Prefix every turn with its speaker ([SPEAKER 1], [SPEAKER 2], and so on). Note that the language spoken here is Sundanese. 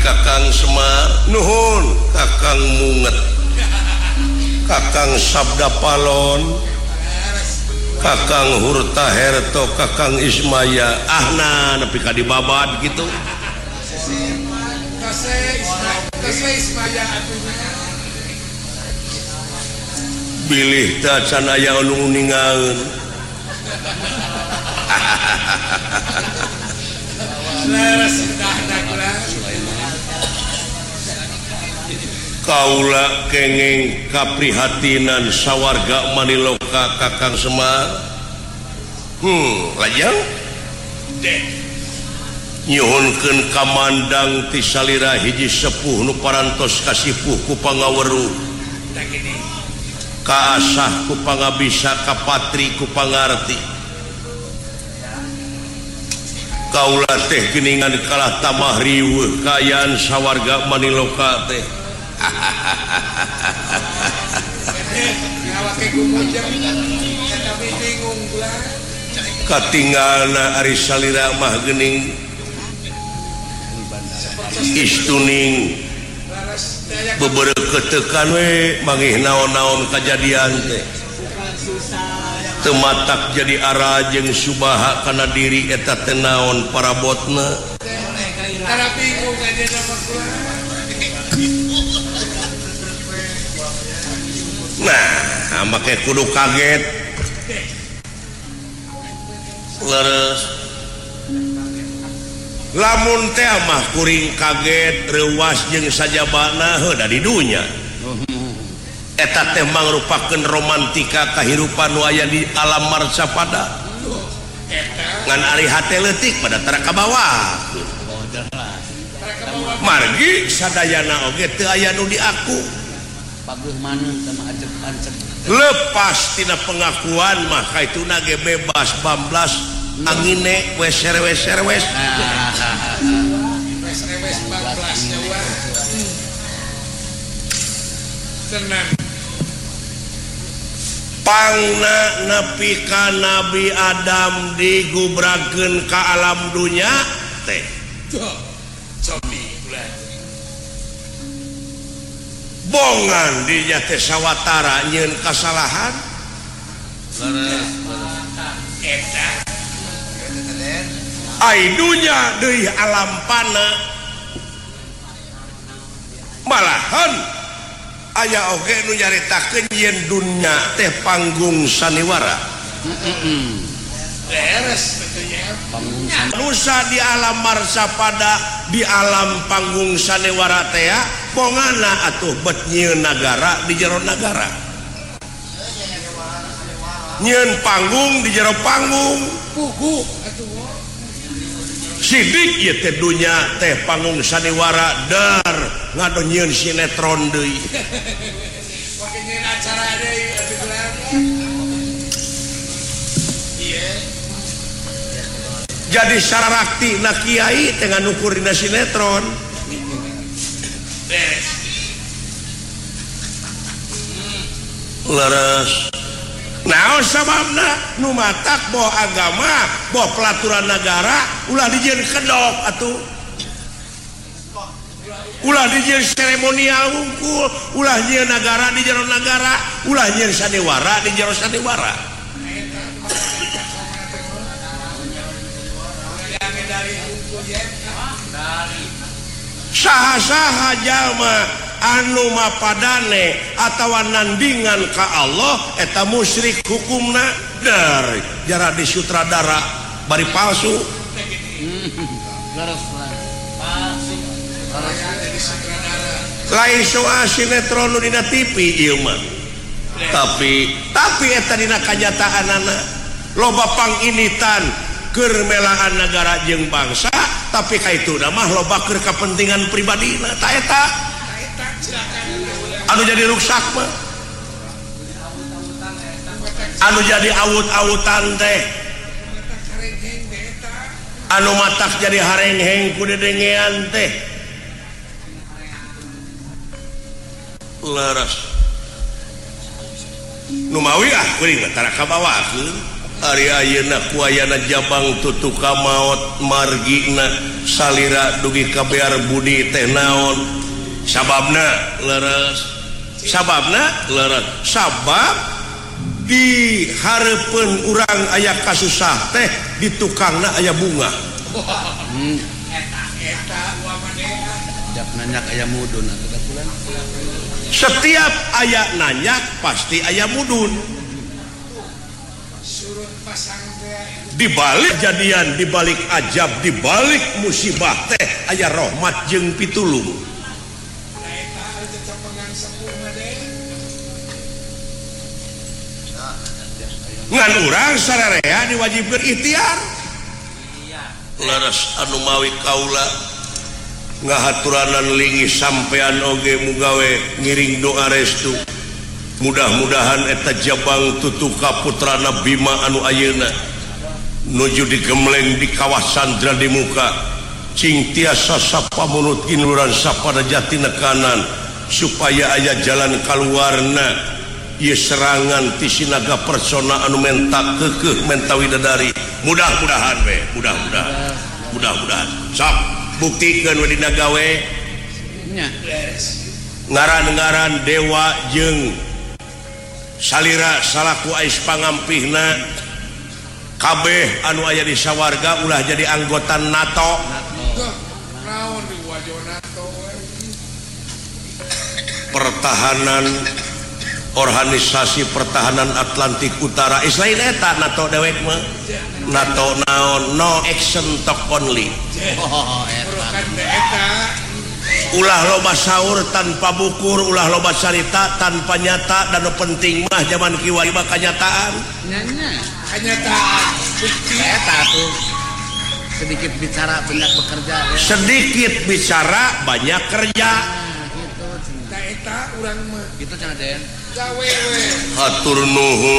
[SPEAKER 1] Kakang Semar nuhun Kakang Munget Kakang Sabda Palon Kakang Hurta Herto Kakang Ismaya ahna nepi ka dibabad gitu bilih teh can aya anu ningaeun kaula kenging kaprihatinan sawarga Maniloka Kakang Semar lajang nyuhunkeun kamandang ti salira hiji sepuh nu parantos kasipuh ku pangaweruh kaasah ku pangabisa kapatri ku pangarti kaula teh geuningan kalah tamah riweuh kaayaan sawarga Maniloka teh katinggalna ari salira mah geuning istuning bebereukeut teukan we mangih naon-naon kajadian teh teu matak jadi ara jeung subaha kana diri eta teh naon parabotna ara bingung ajeuna nah make kudu kaget leres lamun teh mah kuring kaget reuwas jeung sajabana heuh di dunya eta teh mangrupakeun romantika kahirupan nu aya di alam marcapada ngan ari hate leutik pada tara kabawa margi sadayana oge teu aya nu diaku bagus maneh sama ajeg-ajeg lepas tina pengakuan mah kaituna ge bebas bamblas angine weser-weser wes wes bamblas nyawa tenang pangna nepi ka Nabi Adam digubrakeun ka alam dunya teh bongan di nya teh sawatara nyeun kasalahan eta ai dunya deui alam pana malahan aya oge nu nyaritakeun yen dunya teh panggung saniwara beres betulnya panggung nusa di alam marsapada di alam panggung sanewara teh bongana atuh bet nyieun nagara di jero nagara nyieun panggung di jero panggung pugu atuh sidik ieu teh dunya teh panggung sanewara dar ngado nyieun sinetron deui pake nyieun acara deui atuh jadi sararakti na kiai dengan ukur dina sinetron leres naon sababna nu matak boh agama boh pelaturan negara ulah dijieun kedok atuh ulah dijieun seremonial wungkul ulah nyieun negara di jero negara ulah nyieun sandiwara di jero sandiwara saha-saha jalma anu mapadane atawa nandingan ka Allah eta musyrik hukumna dar jara di sutradara bari palsu lain soal sinetron nu dina TV ieu mah tapi eta dina kanyataanana loba panginitan keur melaan negara jeung bangsa tapi kaituna mah loba keur kepentingan pribadina ta eta anu jadi rusak mah anu jadi awut-awutan teh anu matak jadi harengheng ku dedengean teh leres nu mawi kuring tara kabawakeun Ari ayeuna kuayana Jabang tutuka maot margina salira dugi ka bear budi teh naon sababna leres sabab di hareupeun urang aya kasusah teh di tukangna aya bunga eta jak nanyak aya mudun setiap aya nanyak pasti aya mudun di balik jadian, di balik ajab, di balik musibah teh aya rahmat jeung pitulung. Ngan urang sararea diwajibkeun ikhtiar. Laras anu mawi kaula ngahaturanan linggih sampean oge mugawe ngiring doa restu. Mudah-mudahan eta Jabang tutuka putrana Bima anu ayeuna nuju digemleng di kawasan Dradi Muka cing tiasa sapamunut inuran sapada jati nekanan supaya aya jalan kaluarna ieu serangan ti sinaga persona anu menta keukeuh menta widadari mudah-mudahan we mudah-mudahan sok buktikeun we dina gawe nya ngaran-ngaran dewa jeung salira salaku ais pangampihna kabeh anu aya di sawarga ulah jadi anggota NATO. Pertahanan Organisasi Pertahanan Atlantik Utara islain eta NATO dewek mah NATO naon no action talk only ulah loba saur tanpa bukur ulah loba carita tanpa nyata dan penting mah zaman kiwari mah kenyataan bukti eta tuh sedikit bicara banyak bekerja ya. Sedikit bicara banyak kerja gitu eta urang mah gitu cenah Den gawe we hatur nuhun.